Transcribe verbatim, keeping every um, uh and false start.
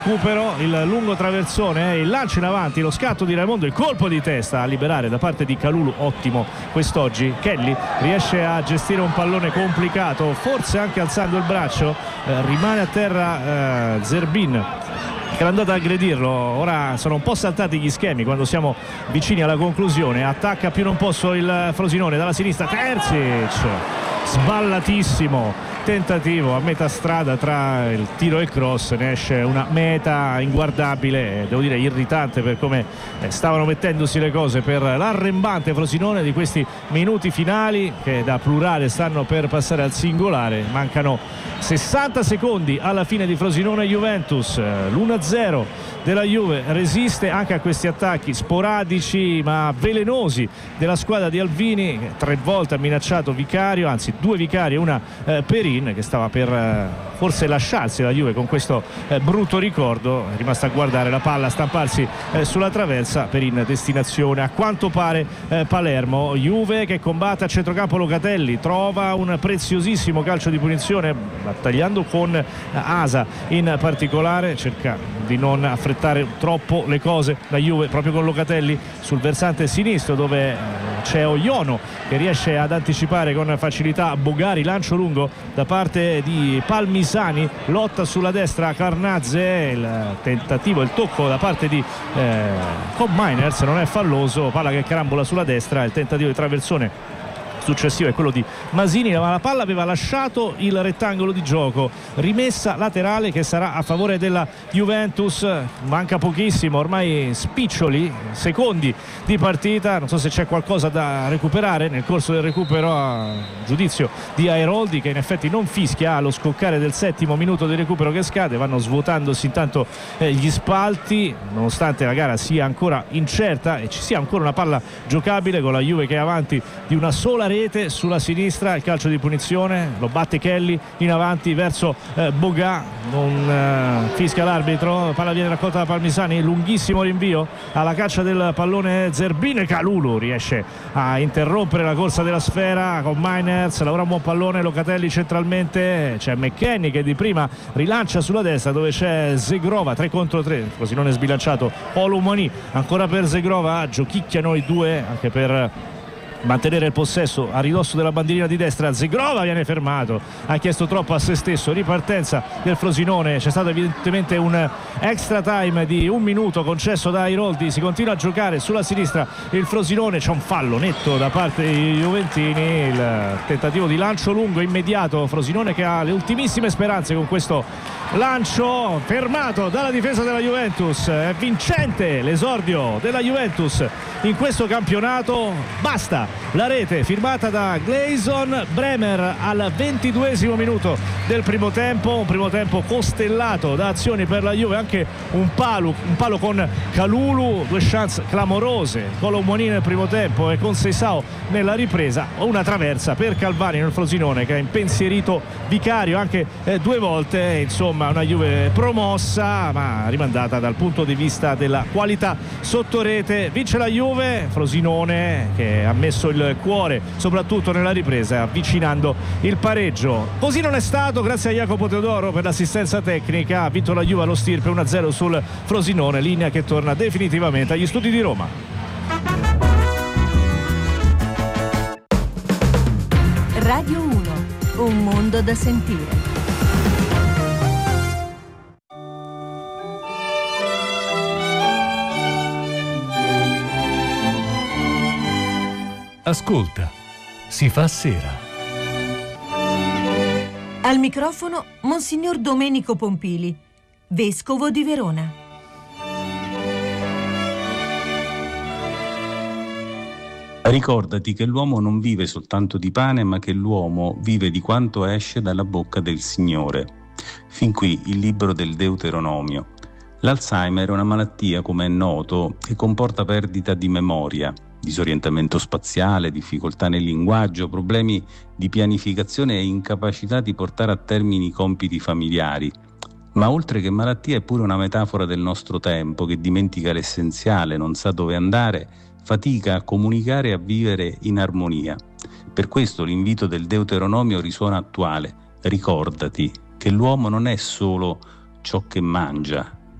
recupero, il lungo traversone, il lancio in avanti, lo scatto di Raimondo, il colpo di testa a liberare da parte di Kalulu, ottimo quest'oggi. Kelly riesce a gestire un pallone complicato, forse anche alzando il braccio, eh, rimane a terra eh, Zerbin che era andato ad aggredirlo. Ora sono un po' saltati gli schemi quando siamo vicini alla conclusione. Attacca più non posso il Frosinone dalla sinistra, Terzic sballatissimo, tentativo a metà strada tra il tiro e il cross, ne esce una meta inguardabile, devo dire irritante per come stavano mettendosi le cose per l'arrembante Frosinone di questi minuti finali che da plurale stanno per passare al singolare. Mancano sessanta secondi alla fine di Frosinone Juventus, l'uno a zero della Juve resiste anche a questi attacchi sporadici ma velenosi della squadra di Alvini, che tre volte ha minacciato Vicario, anzi due Vicari e una eh, Perin, che stava per eh, forse lasciarsi la Juve con questo eh, brutto ricordo. È rimasta a guardare la palla stamparsi eh, sulla traversa. Perin destinazione a quanto pare eh, Palermo. Juve che combatte a centrocampo, Locatelli trova un preziosissimo calcio di punizione battagliando con Asa in particolare, cerca di non affrettare troppo le cose la Juve proprio con Locatelli sul versante sinistro, dove c'è Oiono che riesce ad anticipare con facilità Bogari, lancio lungo da parte di Palmisani, lotta sulla destra Carnazze, il tentativo, il tocco da parte di eh, Cobb Miners non è falloso, palla che carambola sulla destra, il tentativo di traversone successivo è quello di Masini, ma la palla aveva lasciato il rettangolo di gioco, rimessa laterale che sarà a favore della Juventus. Manca pochissimo, ormai spiccioli secondi di partita, non so se c'è qualcosa da recuperare nel corso del recupero, a giudizio di Airoldi, che in effetti non fischia allo scoccare del settimo minuto di recupero che scade. Vanno svuotandosi intanto eh, gli spalti, nonostante la gara sia ancora incerta e ci sia ancora una palla giocabile, con la Juve che è avanti di una sola rete sulla sinistra. Il calcio di punizione lo batte Kelly in avanti verso eh, Boga, non eh, fischia l'arbitro, palla viene raccolta da Palmisani, lunghissimo rinvio alla caccia del pallone Zerbin, Kalulu riesce a interrompere la corsa della sfera con Miners, lavora un buon pallone Locatelli centralmente, c'è McKennie che di prima rilancia sulla destra dove c'è Zegrova, tre contro tre, così non è sbilanciato Olumani, ancora per Zegrova, giochicchiano i due anche per mantenere il possesso a ridosso della bandierina di destra. Zegrova viene fermato, ha chiesto troppo a se stesso, ripartenza del Frosinone, c'è stato evidentemente un extra time di un minuto concesso da Airoldi, si continua a giocare sulla sinistra il Frosinone, c'è un fallo netto da parte dei juventini, il tentativo di lancio lungo immediato, Frosinone che ha le ultimissime speranze con questo lancio, fermato dalla difesa della Juventus. È vincente l'esordio della Juventus in questo campionato, basta la rete firmata da Gleison Bremer al ventiduesimo minuto del primo tempo, un primo tempo costellato da azioni per la Juve, anche un palo, un palo con Kalulu, due chance clamorose con Olumani nel primo tempo e con Seisao nella ripresa, una traversa per Calvani nel Frosinone che ha impensierito Vicario anche eh, due volte. Insomma, una Juve promossa ma rimandata dal punto di vista della qualità sotto rete. Vince la Juve, Frosinone che ha messo il cuore soprattutto nella ripresa avvicinando il pareggio. Così non è stato, grazie a Jacopo Teodoro per l'assistenza tecnica. Ha vinto la Juve allo stirpe uno a zero sul Frosinone, linea che torna definitivamente agli studi di Roma. Radio uno, un mondo da sentire. Ascolta, si fa sera. Al microfono Monsignor Domenico Pompili, vescovo di Verona. Ricordati che l'uomo non vive soltanto di pane, ma che l'uomo vive di quanto esce dalla bocca del Signore. Fin qui il libro del Deuteronomio. L'Alzheimer è una malattia, come è noto, che comporta perdita di memoria, disorientamento spaziale, difficoltà nel linguaggio, problemi di pianificazione e incapacità di portare a termine i compiti familiari. Ma oltre che malattia è pure una metafora del nostro tempo che dimentica l'essenziale, non sa dove andare, fatica a comunicare e a vivere in armonia. Per questo l'invito del Deuteronomio risuona attuale. Ricordati che l'uomo non è solo ciò che mangia,